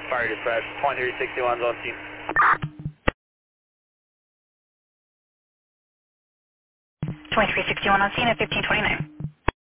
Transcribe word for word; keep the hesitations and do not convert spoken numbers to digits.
Fire dispatch, twenty-three sixty-one on scene. twenty-three sixty-one on scene at fifteen twenty-nine.